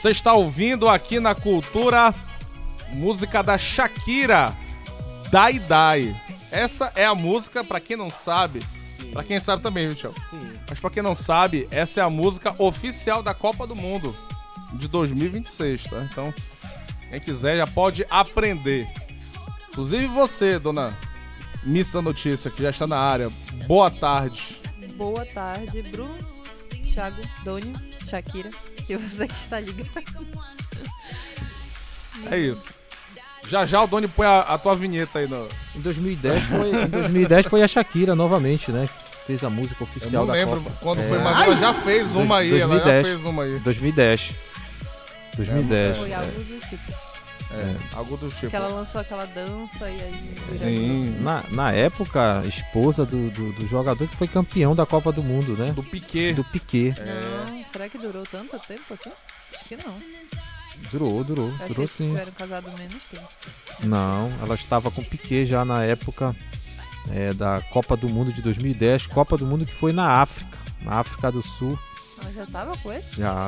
Você está ouvindo aqui na Cultura música da Shakira, Dai Dai. Essa é a música, pra quem não sabe, pra quem sabe também, viu, Thiago? Sim. Mas pra quem não sabe, essa é a música oficial da Copa do Mundo de 2026, tá? Então, quem quiser já pode aprender. Inclusive você, dona Missa Notícia, que já está na área. Boa tarde. Boa tarde, Bruno, Thiago, Doni, Shakira, e você que está ligado. É isso. Já o Doni põe a tua vinheta aí no... Em 2010 foi a Shakira novamente, né? Fez a música oficial da Copa. Eu não lembro quando foi, mas ela já fez uma aí. 2010. Ela já fez uma aí. 2010. Foi algo do tipo. Algo do tipo. Que ela lançou aquela dança e aí... Sim. Na época, esposa do jogador que foi campeão da Copa do Mundo, né? Do Piquet. Do Piquet. Não, será que durou tanto tempo assim? Acho que não. Durou Eu achei que sim. tiveram casado menos tempo. Não, ela estava com o Piquet já na época da Copa do Mundo de 2010. Copa do Mundo que foi na África do Sul. Ela já tava com ele? Já.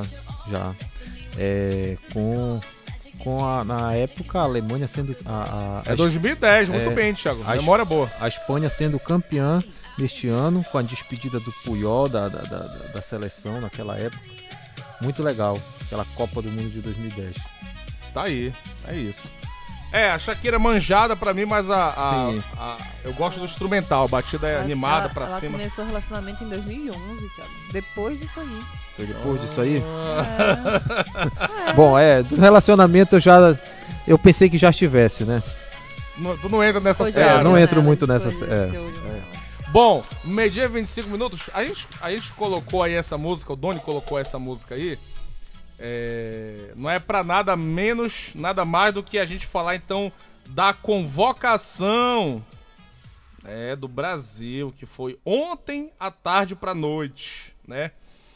Na época a Alemanha sendo... É 2010, muito bem, Thiago. Memória boa. A Espanha sendo campeã neste ano, com a despedida do Puyol da seleção naquela época. Muito legal, aquela Copa do Mundo de 2010. Tá aí, é isso. A Shakira é manjada pra mim, mas eu gosto do instrumental. A batida é animada pra ela cima. Ela começou o relacionamento em 2011, Thiago. Depois disso aí. Foi depois disso aí? É. Bom, do relacionamento eu pensei que já estivesse, né? Tu não entra nessa Foi série. não entro muito depois nessa... de olho nela. Bom, meio-dia 25 minutos. A gente colocou aí essa música, o Doni colocou essa música aí. Não é pra nada menos, nada mais do que a gente falar então da convocação do Brasil, que foi ontem à tarde pra noite, né?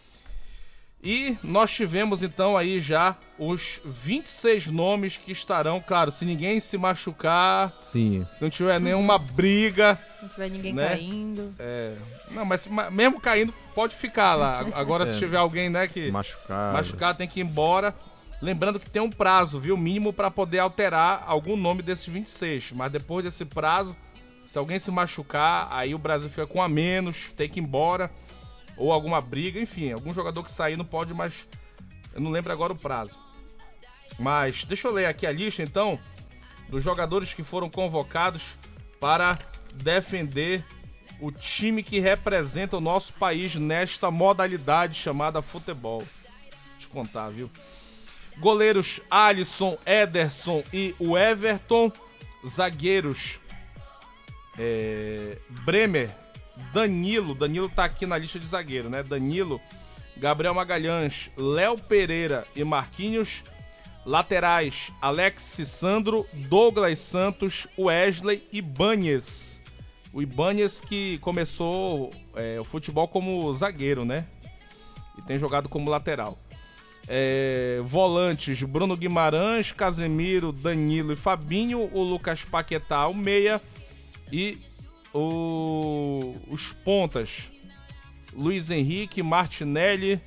E nós tivemos então aí já os 26 nomes que estarão, claro, se ninguém se machucar, Sim. se não tiver nenhuma briga, Não tiver ninguém né? caindo. Não, mas mesmo caindo pode ficar lá. Agora se tiver alguém, né, que Machucado tem que ir embora. Lembrando que tem um prazo, viu, mínimo para poder alterar algum nome desses 26, mas depois desse prazo, se alguém se machucar, aí o Brasil fica com a menos, tem que ir embora. Ou alguma briga, enfim, algum jogador que sair não pode mais... Eu não lembro agora o prazo. Mas deixa eu ler aqui a lista, então, dos jogadores que foram convocados para defender o time que representa o nosso país nesta modalidade chamada futebol. Deixa eu contar, viu? Goleiros Alisson, Ederson e o Everton. Zagueiros Bremer, Danilo tá aqui na lista de zagueiro, né? Danilo, Gabriel Magalhães, Léo Pereira e Marquinhos. Laterais, Alex Sandro, Douglas Santos, Wesley e Ibanez. O Ibanez que começou o futebol como zagueiro, né? E tem jogado como lateral. Volantes, Bruno Guimarães, Casemiro, Danilo e Fabinho. O Lucas Paquetá, o meia. E os pontas, Luiz Henrique, Martinelli,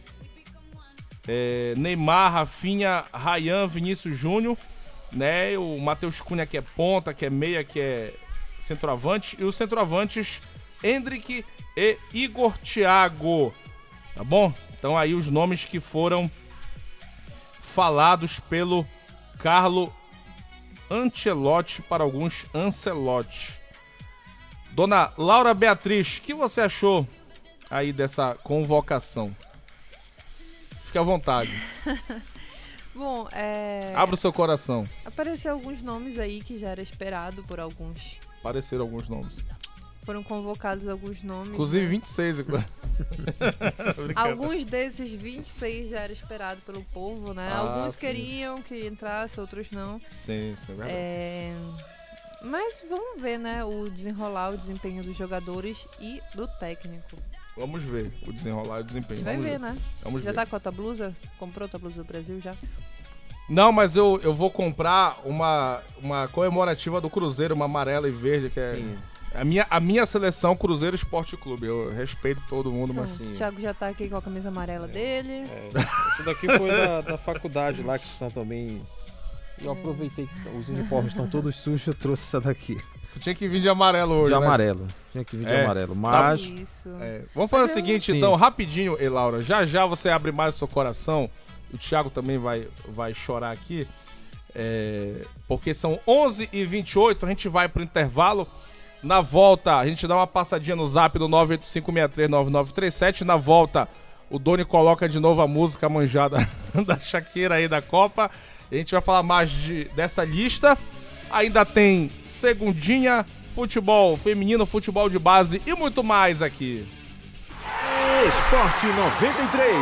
Neymar, Rafinha, Ryan, Vinícius Júnior, né? O Matheus Cunha, que é ponta, que é meia, que é centroavante. E os centroavantes, Endrick e Igor Thiago. Tá bom? Então aí os nomes que foram falados pelo Carlo Ancelotti, para alguns Ancelotti. Dona Laura Beatriz, o que você achou aí dessa convocação? Fique à vontade. Bom, Abra o seu coração. apareceu alguns nomes aí que já era esperado por alguns. Apareceram alguns nomes. Foram convocados alguns nomes. Inclusive né? 26 agora. Alguns desses 26 já era esperado pelo povo, né? Alguns sim. queriam que entrasse, outros não. Sim, é verdade. Mas vamos ver, né? O desempenho dos jogadores e do técnico. Vamos ver o desenrolar e o desempenho. Vai Vamos ver, né? Vamos Já ver. tá com a tua blusa? Comprou a tua blusa do Brasil já? Não, mas eu vou comprar uma comemorativa do Cruzeiro, uma amarela e verde, que é... Sim. A minha seleção, Cruzeiro Esporte Clube. Eu respeito todo mundo, mas O Thiago já tá aqui com a camisa amarela dele. Isso daqui foi da faculdade lá que estão também. Eu aproveitei que os uniformes estão todos sujos, eu trouxe essa daqui. tu tinha que vir de amarelo hoje, De né? amarelo. Tinha que vir de amarelo. Mas. Isso. Vamos fazer o Mas seguinte, Sim. então, rapidinho, Laura. Já você abre mais o seu coração. O Thiago também vai chorar aqui. Porque são 11h28, a gente vai pro intervalo. Na volta, a gente dá uma passadinha no zap do 985639937. Na volta, o Doni coloca de novo a música manjada da Shakira aí da Copa. A gente vai falar mais dessa lista. Ainda tem segundinha, futebol feminino, futebol de base e muito mais aqui. Esporte 93.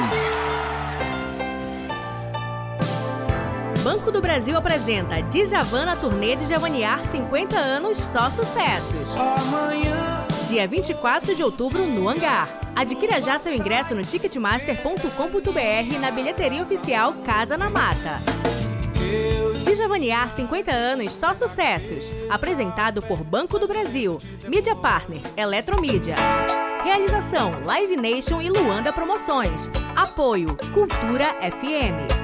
Banco do Brasil apresenta Djavan na turnê de Djavaniar 50 anos, só sucessos. Dia 24 de outubro no Hangar. Adquira já seu ingresso no ticketmaster.com.br e na bilheteria oficial Casa na Mata. Djavaniar 50 anos, só sucessos. Apresentado por Banco do Brasil, Mídia Partner, Eletromídia. Realização Live Nation e Luanda Promoções. Apoio Cultura FM.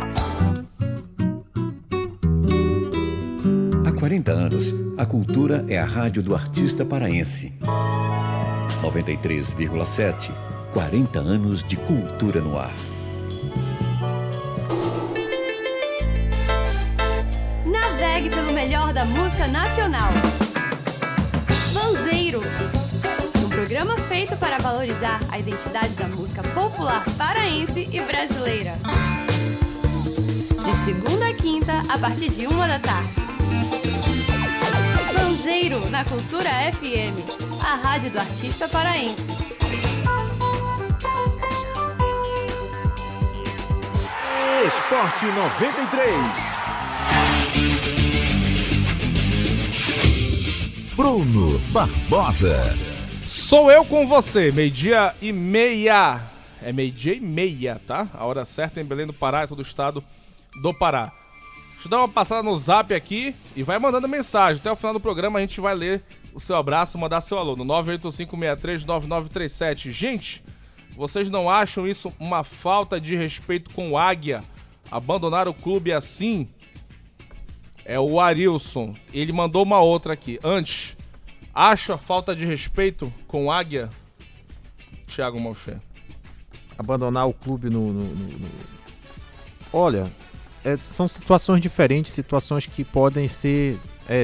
Há 40 anos, a Cultura é a rádio do artista paraense. 93,7. 40 anos de cultura no ar. Navegue pelo melhor da música nacional. Vanzeiro, um programa feito para valorizar a identidade da música popular paraense e brasileira. De segunda a quinta, a partir de 1h. Vanzeiro, na Cultura FM, a rádio do artista paraense. Esporte 93. Bruno Barbosa. Sou eu com você, 12h30. É 12h30, tá? A hora certa em Belém do Pará, é todo o estado do Pará. Deixa eu dar uma passada no zap aqui e vai mandando mensagem. Até o final do programa a gente vai ler o seu abraço, mandar seu alô no 985639937. Gente, vocês não acham isso uma falta de respeito com o Águia? Abandonar o clube assim? É o Arilson. Ele mandou uma outra aqui. Antes, acho a falta de respeito com o Águia? Thiago Malcher. Abandonar o clube Olha, são situações diferentes, situações que podem ser